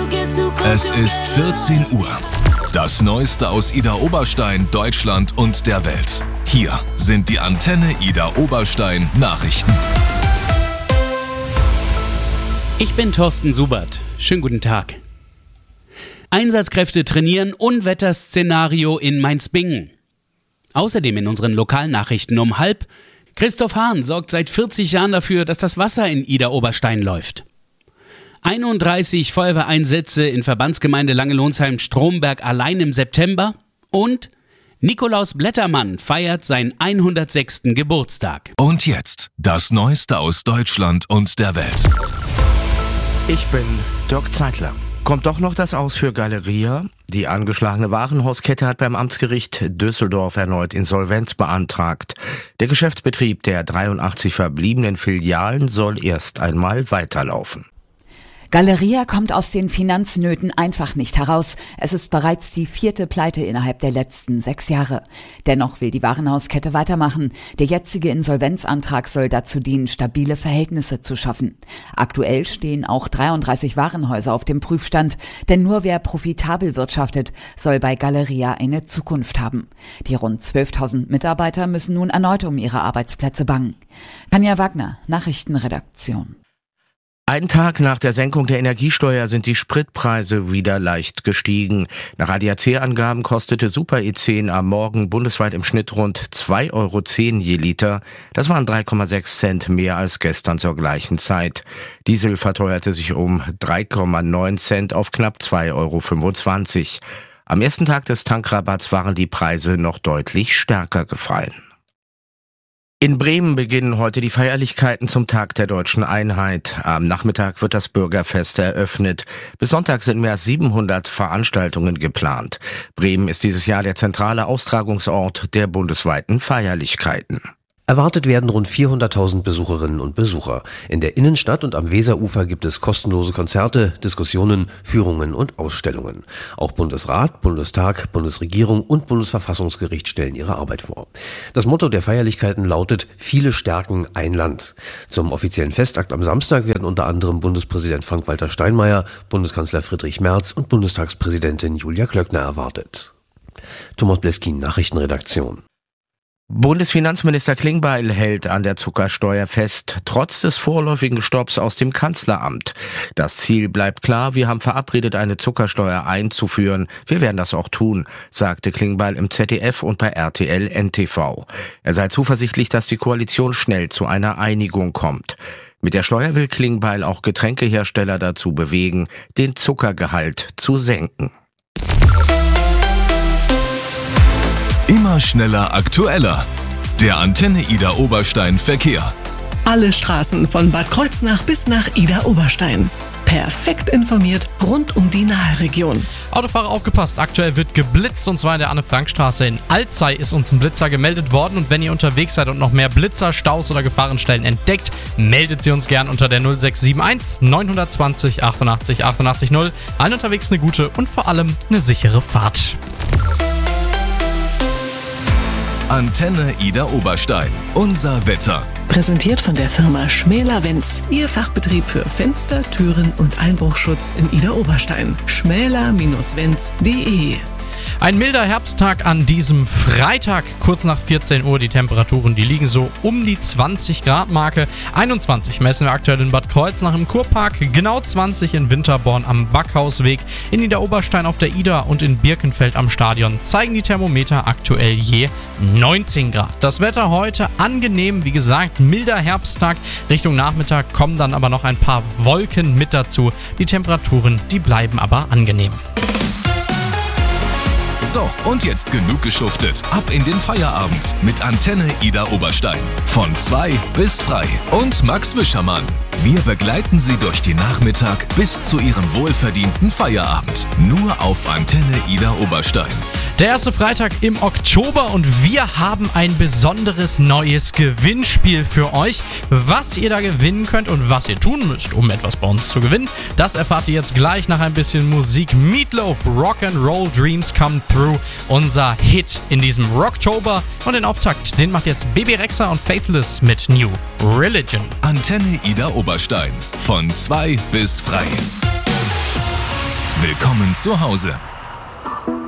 Es ist 14 Uhr. Das Neueste aus Ida Oberstein, Deutschland und der Welt. Hier sind die Antenne Ida Oberstein Nachrichten. Ich bin Thorsten Subert. Schönen guten Tag. Einsatzkräfte trainieren Unwetterszenario in Mainz-Bingen. Außerdem in unseren Lokalnachrichten um 12:30. Christoph Hahn sorgt seit 40 Jahren dafür, dass das Wasser in Ida Oberstein läuft. 31 Feuerwehreinsätze in Verbandsgemeinde Langelonsheim-Stromberg allein im September. Und Nikolaus Blättermann feiert seinen 106. Geburtstag. Und jetzt das Neueste aus Deutschland und der Welt. Ich bin Dirk Zeitler. Kommt doch noch das Aus für Galeria? Die angeschlagene Warenhauskette hat beim Amtsgericht Düsseldorf erneut Insolvenz beantragt. Der Geschäftsbetrieb der 83 verbliebenen Filialen soll erst einmal weiterlaufen. Galeria kommt aus den Finanznöten einfach nicht heraus. Es ist bereits die 4. Pleite innerhalb der letzten 6 Jahre. Dennoch will die Warenhauskette weitermachen. Der jetzige Insolvenzantrag soll dazu dienen, stabile Verhältnisse zu schaffen. Aktuell stehen auch 33 Warenhäuser auf dem Prüfstand, denn nur wer profitabel wirtschaftet, soll bei Galeria eine Zukunft haben. Die rund 12.000 Mitarbeiter müssen nun erneut um ihre Arbeitsplätze bangen. Tanja Wagner, Nachrichtenredaktion. Einen Tag nach der Senkung der Energiesteuer sind die Spritpreise wieder leicht gestiegen. Nach ADAC-Angaben kostete Super E10 am Morgen bundesweit im Schnitt rund 2,10 € je Liter. Das waren 3,6 Cent mehr als gestern zur gleichen Zeit. Diesel verteuerte sich um 3,9 Cent auf knapp 2,25 €. Am ersten Tag des Tankrabatts waren die Preise noch deutlich stärker gefallen. In Bremen beginnen heute die Feierlichkeiten zum Tag der Deutschen Einheit. Am Nachmittag wird das Bürgerfest eröffnet. Bis Sonntag sind mehr als 700 Veranstaltungen geplant. Bremen ist dieses Jahr der zentrale Austragungsort der bundesweiten Feierlichkeiten. Erwartet werden rund 400.000 Besucherinnen und Besucher. In der Innenstadt und am Weserufer gibt es kostenlose Konzerte, Diskussionen, Führungen und Ausstellungen. Auch Bundesrat, Bundestag, Bundesregierung und Bundesverfassungsgericht stellen ihre Arbeit vor. Das Motto der Feierlichkeiten lautet: Viele stärken ein Land. Zum offiziellen Festakt am Samstag werden unter anderem Bundespräsident Frank-Walter Steinmeier, Bundeskanzler Friedrich Merz und Bundestagspräsidentin Julia Klöckner erwartet. Thomas Bleskin, Nachrichtenredaktion. Bundesfinanzminister Klingbeil hält an der Zuckersteuer fest, trotz des vorläufigen Stopps aus dem Kanzleramt. Das Ziel bleibt klar, wir haben verabredet, eine Zuckersteuer einzuführen. Wir werden das auch tun, sagte Klingbeil im ZDF und bei RTL NTV. Er sei zuversichtlich, dass die Koalition schnell zu einer Einigung kommt. Mit der Steuer will Klingbeil auch Getränkehersteller dazu bewegen, den Zuckergehalt zu senken. Immer schneller, aktueller. Der Antenne Ida Oberstein Verkehr. Alle Straßen von Bad Kreuznach bis nach Ida Oberstein. Perfekt informiert rund um die Nahe-Region. Autofahrer aufgepasst, aktuell wird geblitzt, und zwar in der Anne-Frank-Straße in Alzey ist uns ein Blitzer gemeldet worden, und wenn ihr unterwegs seid und noch mehr Blitzer, Staus oder Gefahrenstellen entdeckt, meldet sie uns gern unter der 0671 920 88 88 0. Allen unterwegs eine gute und vor allem eine sichere Fahrt. Antenne Ida Oberstein. Unser Wetter. Präsentiert von der Firma Schmäler-Wenz. Ihr Fachbetrieb für Fenster, Türen und Einbruchschutz in Ida Oberstein. schmäler-wenz.de. Ein milder Herbsttag an diesem Freitag, kurz nach 14 Uhr. Die Temperaturen, die liegen so um die 20-Grad-Marke. 21 messen wir aktuell in Bad Kreuznach im Kurpark, genau 20 in Winterborn am Backhausweg, in Niederoberstein auf der Ida und in Birkenfeld am Stadion zeigen die Thermometer aktuell je 19 Grad. Das Wetter heute angenehm, wie gesagt, milder Herbsttag. Richtung Nachmittag kommen dann aber noch ein paar Wolken mit dazu. Die Temperaturen, die bleiben aber angenehm. So, und jetzt genug geschuftet. Ab in den Feierabend mit Antenne Ida Oberstein. Von 2 bis frei. Und Max Wischermann. Wir begleiten Sie durch den Nachmittag bis zu Ihrem wohlverdienten Feierabend. Nur auf Antenne Ida Oberstein. Der erste Freitag im Oktober und wir haben ein besonderes neues Gewinnspiel für euch. Was ihr da gewinnen könnt und was ihr tun müsst, um etwas bei uns zu gewinnen, das erfahrt ihr jetzt gleich nach ein bisschen Musik. Meatloaf, Rock'n'Roll Dreams Come Through, unser Hit in diesem Rocktober. Und den Auftakt, den macht jetzt Baby Rexha und Faithless mit New Religion. Antenne Ida Oberstein. Von 2 bis frei. Willkommen zu Hause.